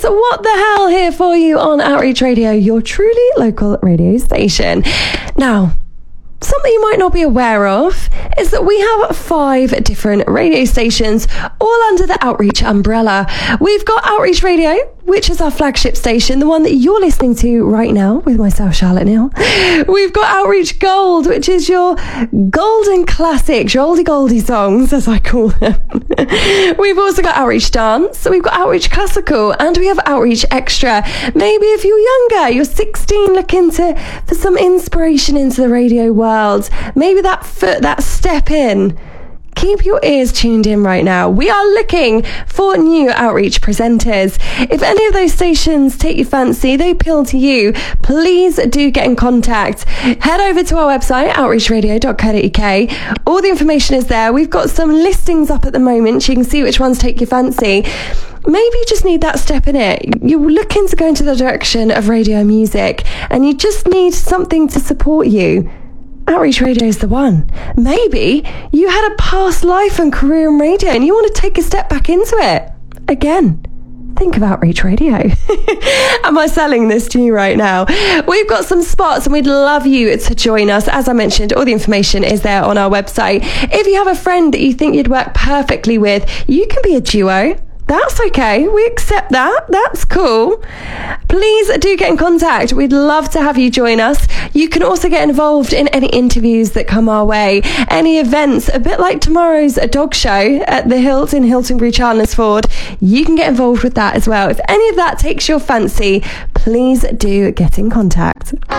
What the Hell here for you on Outreach Radio, your truly local radio station. Now, something you might not be aware of is that we have 5 different radio stations, all under the Outreach umbrella. We've got Outreach Radio, which is our flagship station, the one that you're listening to right now with myself, Charlotte Neal. We've got Outreach Gold, which is your golden classics, your oldie goldie songs, as I call them. We've also got Outreach Dance, we've got Outreach Classical, and we have Outreach Extra. Maybe if you're younger, you're 16, looking for some inspiration into the radio world, maybe that step in. Keep your ears tuned in right now. We are looking for new Outreach presenters. If any of those stations take your fancy, they appeal to you, please do get in contact. Head over to our website, outreachradio.co.uk. All the information is there. We've got some listings up at the moment, so you can see which ones take your fancy. Maybe you just need that step in it. You're looking to go into the direction of radio music, and you just need something to support you. Outreach Radio is the one. Maybe you had a past life and career in radio and you want to take a step back into it. Again, think of Outreach Radio. Am I selling this to you right now? We've got some spots and we'd love you to join us. As I mentioned, all the information is there on our website. If you have a friend that you think you'd work perfectly with, you can be a duo. That's okay. We accept that. That's cool. Please do get in contact. We'd love to have you join us. You can also get involved in any interviews that come our way, any events, a bit like tomorrow's dog show at the Hilton, Hiltonbury, Chandlersford. You can get involved with that as well. If any of that takes your fancy, please do get in contact.